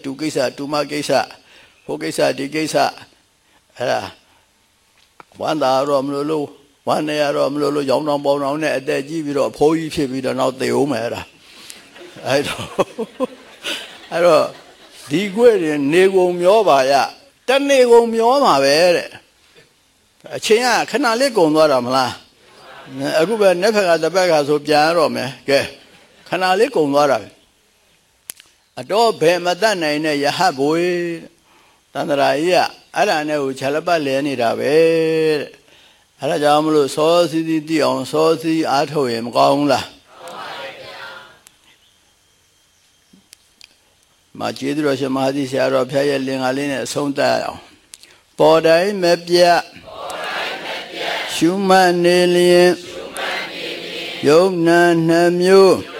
တူကိစ္စတူမကိစ္စဟိုကိစ္စဒီကိစ္စအဲ့ဒါဝမ်းသာတော့မလို့ဝမ်းနေရတော့မလို့ရောင်းတောင်ပေါင်းတောင်နဲ့အသက်ကြီးပြီးတော့အဖိုးကြီးဖြစ်ပြီးတော့နောက်သေအောင်မယ်အဲ့ဒါအဲ့တော့ဒီကွေတွေနေကုန်မျောပါရတနေကုန်မျောမှာပဲတဲ့အချင်းကခဏလေးကုန်သွားတာမလားအခုပဲနှစ်ဖက်ကတစ်ဖက်ကဆိုပြန်ရတော့မယ်ကဲခဏလေးကုန်သွားတာပဲအတော့ဘယ်မတတ်နိုင်တဲ့ယဟဘွေတန္တရာကြီးကအဲ့ဒါနဲ့ကိုခြေလက်ပတ်လဲနေတာပဲတဲ့အဲ့ဒါကြောင့်မလို့စောစီးတိအောင်စောစီးအားထုတ်ရင်မကောင်းဘူးလားမကျေးဇူးတော်ရှင်မဟာသီဆရာတော်ဖျားရဲ့လင်္ကာလေးနဲ့အဆုံးသတ်အောင်ပေါ်တိုင်းမပြတ်ရှုမှတ်နေလျင်ယုံနာနှမျိုး